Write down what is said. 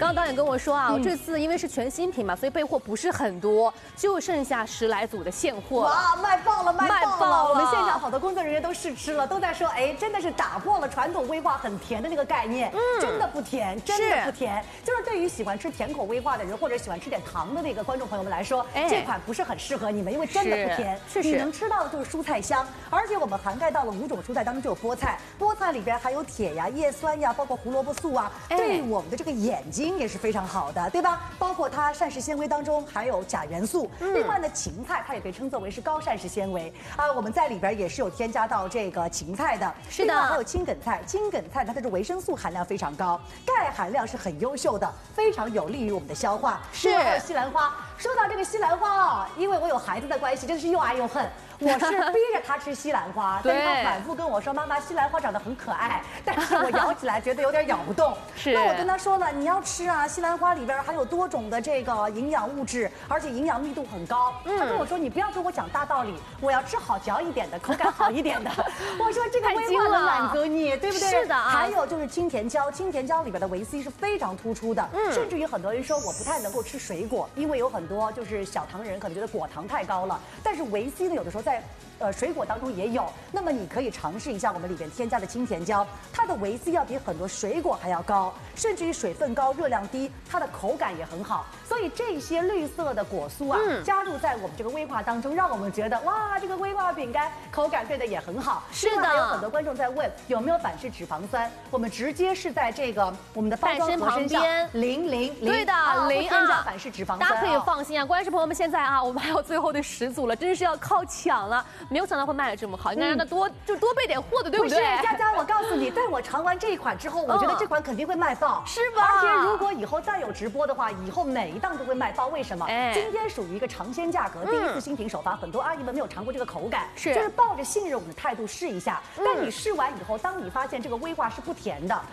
刚刚导演跟我说啊，这次因为是全新品嘛，所以备货不是很多，就剩下10来组的现货。 哇，卖爆了，卖爆了！我们现场好多工作人员都试吃了，都在说，哎，真的是打破了传统威化很甜的那个概念，真的不甜，真的不甜。就是对于喜欢吃甜口威化的人，或者喜欢吃点糖的那个观众朋友们来说，这款不是很适合你们，因为真的不甜。你能吃到的就是蔬菜香，而且我们涵盖到了5种蔬菜当中就有菠菜，菠菜里边还有铁呀、叶酸呀，包括胡萝卜素啊，对我们的这个眼睛也是非常好的，对吧？包括它膳食纤维当中含有钾元素。另外呢，芹菜它也被称作为是高膳食纤维啊，我们在里边也是有添加到这个芹菜的。 是的， 另外还有青梗菜，青梗菜它的维生素含量非常高，钙含量是很优秀的，非常有利于我们的消化。 是， 还有西兰花。说到这个西兰花啊，因为我有孩子的关系，真的是又爱又恨。我是逼着他吃西兰花，但是他反复跟我说：“妈妈，西兰花长得很可爱，但是我咬起来觉得有点咬不动。” 是。 那我跟他说了，你要吃啊，西兰花里边含有多种的这个营养物质，而且营养密度很高。他跟我说：“你不要跟我讲大道理，我要吃好嚼一点的，口感好一点的。”我说这个威化能满足你，对不对？ 是的啊。 还有就是青甜椒，青甜椒里边的维 C 是非常突出的。甚至于很多人说我不太能够吃水果，因为有很多就是小糖人可能觉得果糖太高了，但是维 C 呢，有的时候在水果当中也有，那么你可以尝试一下我们里边添加的青甜椒，它的维 C 要比很多水果还要高，甚至于水分高、热量低，它的口感也很好。所以这些绿色的果蔬啊，加入在我们这个威化当中，让我们觉得哇，这个威化饼干口感对的也很好。 是的， 还有很多观众在问有没有反式脂肪酸，我们直接是在这个我们的包装盒身上000， 对的0 添加反式脂肪酸， 大家可以放心啊。观众朋友们，现在啊，我们还有最后的10组了，真的是要靠抢了。没有想到会卖得这么好，应该让他多备点货的，对不对？ 不是，佳佳，我告诉你，在我尝完这一款之后，我觉得这款肯定会卖爆， 是吧？ 而且如果以后再有直播的话，以后每一档都会卖爆。为什么？今天属于一个尝鲜价格，第一次新品首发，很多阿姨们没有尝过这个口感，就是抱着信任我们的态度试一下。但你试完以后，当你发现这个威化是不甜的。